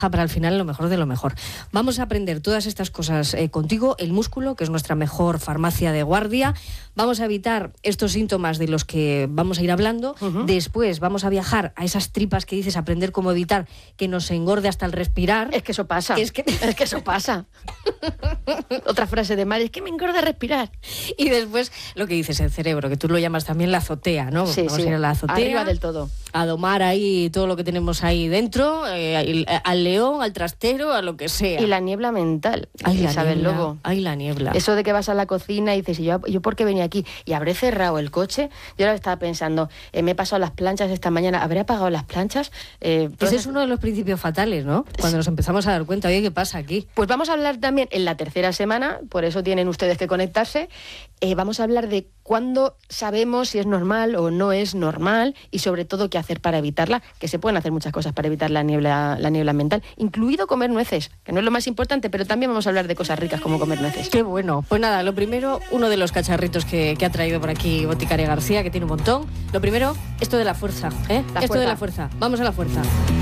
para al final lo mejor de lo mejor. Vamos a aprender todas estas cosas contigo. El músculo, que es nuestra mejor farmacia de guardia. Vamos a evitar estos síntomas de los que vamos a ir hablando. Después vamos a viajar a esas tripas que dices, aprender cómo evitar que nos engorde hasta el respirar. Es que eso pasa. Es que eso pasa. Otra frase de Mari, es que me engorda respirar. Y después lo que dices, el cerebro, que tú lo llamas también la azotea, ¿no? Sí, vamos a ir a la azotea, arriba del todo. A domar ahí todo lo que tenemos ahí dentro, al león, al trastero, a lo que sea. Y la niebla mental, ay, Isabel Lobo. Ay, la niebla. Eso de que vas a la cocina y dices, ¿yo por qué venía aquí? Y habré cerrado el coche. Yo ahora estaba pensando, me he pasado las planchas esta mañana, ¿habré apagado las planchas? Ese es uno de los principios fatales, ¿no? Cuando nos empezamos a dar cuenta, oye, ¿qué pasa aquí? Pues vamos a hablar también en la tercera semana, por eso tienen ustedes que conectarse, vamos a hablar de cuándo sabemos si es normal o no es normal y sobre todo qué hacer para evitarla, que se pueden hacer muchas cosas para evitar la niebla mental, incluido comer nueces, que no es lo más importante, pero también vamos a hablar de cosas ricas como comer nueces. Qué bueno. Pues nada, lo primero, uno de los cacharritos que ha traído por aquí Boticaria García, que tiene un montón. Lo primero, esto de la fuerza, ¿eh? De la fuerza. Vamos a la fuerza.